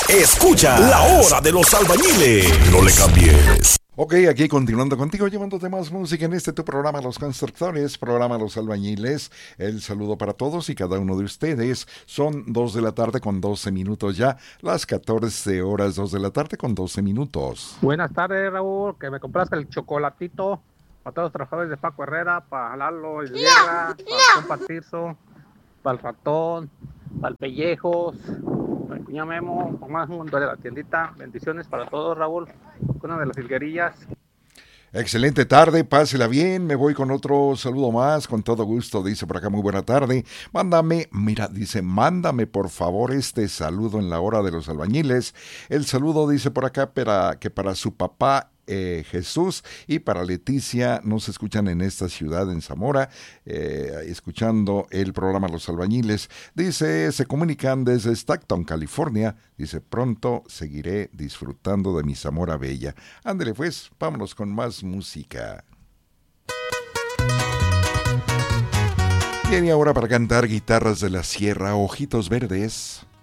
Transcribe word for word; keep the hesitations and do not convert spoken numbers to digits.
Escucha La Hora de los Albañiles. No le cambies. Ok, aquí continuando contigo, llevándote más música en este tu programa Los Constructores, programa Los Albañiles. El saludo para todos y cada uno de ustedes. Son dos de la tarde con doce minutos ya, las catorce horas, dos de la tarde con doce minutos. Buenas tardes, Raúl, que me compraste el chocolatito para todos los trabajadores de Paco Herrera, para Lalo y Guerra, para el compa Tirso, para el ratón, para el Pellejos, para el cuñado Memo, con más mundo de la tiendita. Bendiciones para todos, Raúl, una de las hilguerillas. Excelente tarde, pásela bien, me voy con otro saludo más, con todo gusto, dice por acá, muy buena tarde. Mándame, mira, dice, mándame por favor este saludo en la hora de los albañiles. El saludo dice por acá para, que para su papá Eh, Jesús y para Leticia, nos escuchan en esta ciudad, en Zamora, eh, escuchando el programa Los Albañiles. Dice, se comunican desde Stockton, California. Dice, pronto seguiré disfrutando de mi Zamora bella. Ándele pues, vámonos con más música. Viene ahora para cantar Guitarras de la Sierra, Ojitos Verdes.